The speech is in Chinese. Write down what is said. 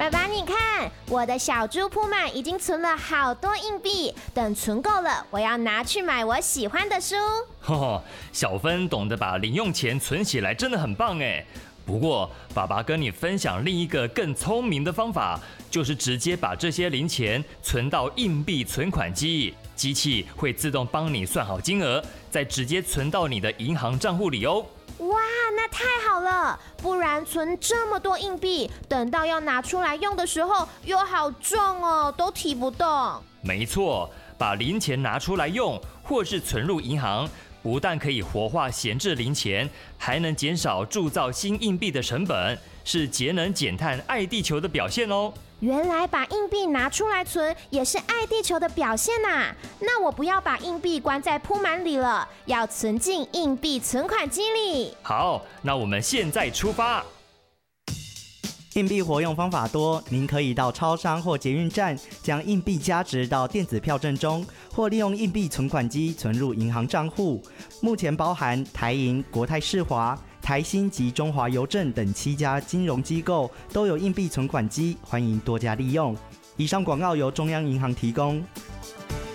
爸爸，你看，我的小猪铺满已经存了好多硬币，等存够了，我要拿去买我喜欢的书。 小芬懂得把零用钱存起来，真的很棒哎。不过，爸爸跟你分享另一个更聪明的方法，就是直接把这些零钱存到硬币存款机，机器会自动帮你算好金额，再直接存到你的银行账户里哦。 哇，那太好了！不然存这么多硬币，等到要拿出来用的时候，又好重哦，都提不动。 没错，把零钱拿出来用，或是存入银行，不但可以活化闲置零钱，还能减少铸造新硬币的成本，是节能减碳、爱地球的表现哦。 原来把硬币拿出来存也是爱地球的表现啊！那我不要把硬币关在铺满里了，要存进硬币存款机里。 好，那我们现在出发。 硬币活用方法多，您可以到超商或捷运站将硬币加值到电子票证中，或利用硬币存款机存入银行账户。目前包含台银、国泰世华、台新及中华邮政等7家金融机构都有硬币存款机，欢迎多加利用。以上广告由中央银行提供。